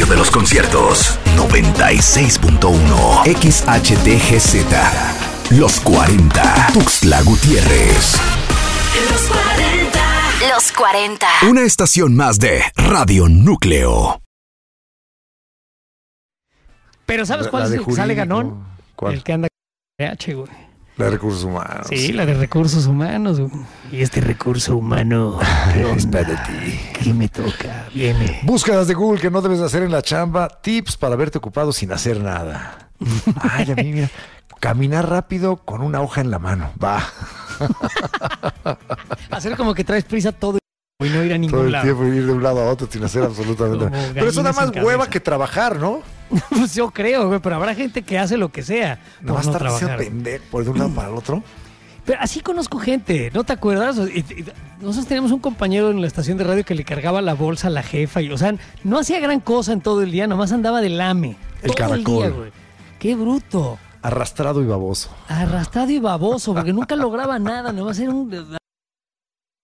radio de los conciertos. 96.1 XHTGZ. Los 40. Tuxtla Gutiérrez. Los 40. Los 40. Una estación más de Radio Núcleo. Pero ¿sabes cuál es el que sale ganón? ¿Cuál? El que anda con RH, güey. La de recursos humanos. Sí, la de recursos humanos, güey. Y este recurso humano, ¿qué onda? ¿Qué me toca? Viene. Búsquedas de Google que no debes hacer en la chamba. Tips para verte ocupado sin hacer nada. Ay, a mí, mira. Caminar rápido con una hoja en la mano. Va. Hacer como que traes prisa todo y no ir a ningún Todo el lado. tiempo ir de un lado a otro sin hacer absolutamente nada. Pero eso da más hueva que trabajar, ¿no? Pues yo creo, güey, pero habrá gente que hace lo que sea. No va a estar haciendo pendejo por de un lado para el otro. Pero así conozco gente, ¿no te acuerdas? Nosotros teníamos un compañero en la estación de radio que le cargaba la bolsa a la jefa y, o sea, no hacía gran cosa en todo el día, nomás andaba de lame. El todo caracol. día, güey. Qué bruto. Arrastrado y baboso. Arrastrado y baboso, porque nunca lograba nada, nomás era un